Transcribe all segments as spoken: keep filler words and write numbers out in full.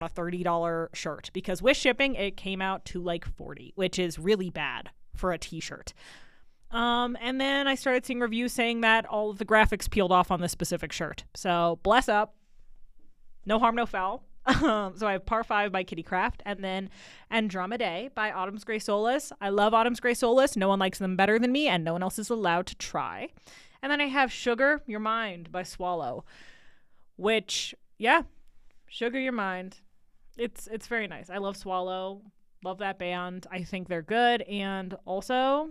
a thirty dollars shirt, because with shipping it came out to like forty dollars, which is really bad for a t-shirt. Um, and then I started seeing reviews saying that all of the graphics peeled off on this specific shirt. So bless up. No harm, no foul. Um, so I have Par five by Kitty Craft, and then Andromeda by Autumn's Grey Solace. I love Autumn's Grey Solace. No one likes them better than me, and no one else is allowed to try. And then I have Sugar Your Mind by Swallow, which, yeah, Sugar Your Mind. It's it's very nice. I love Swallow. Love that band. I think they're good. And also,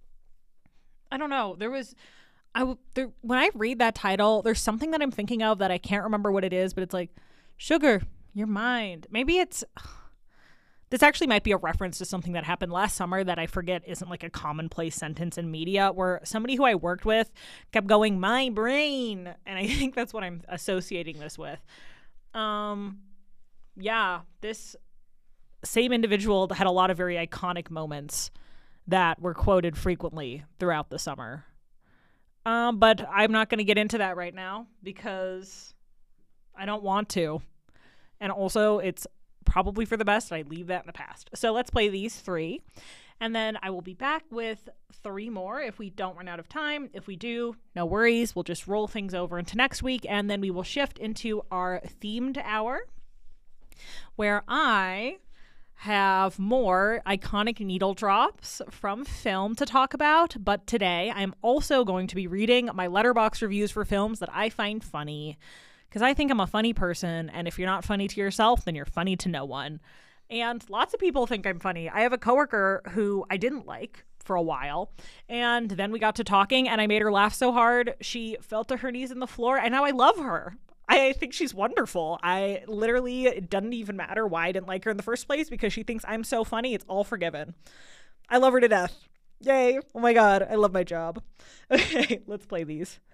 I don't know. There was, I there, when I read that title, there's something that I'm thinking of that I can't remember what it is, but it's like, Sugar Your Mind. Maybe it's, this actually might be a reference to something that happened last summer that I forget isn't like a commonplace sentence in media, where somebody who I worked with kept going, my brain. And I think that's what I'm associating this with. Um, yeah, this same individual had a lot of very iconic moments that were quoted frequently throughout the summer. Um, but I'm not going to get into that right now because I don't want to. And also, it's probably for the best that I leave that in the past. So let's play these three. And then I will be back with three more if we don't run out of time. If we do, no worries. We'll just roll things over into next week. And then we will shift into our themed hour, where I have more iconic needle drops from film to talk about. But today, I'm also going to be reading my Letterboxd reviews for films that I find funny, because I think I'm a funny person, and if you're not funny to yourself, then you're funny to no one. And lots of people think I'm funny. I have a coworker who I didn't like for a while, and then we got to talking, and I made her laugh so hard, she fell to her knees in the floor, and now I love her. I think she's wonderful. I literally, it doesn't even matter why I didn't like her in the first place, because she thinks I'm so funny. It's all forgiven. I love her to death. Yay. Oh my God. I love my job. Okay, let's play these.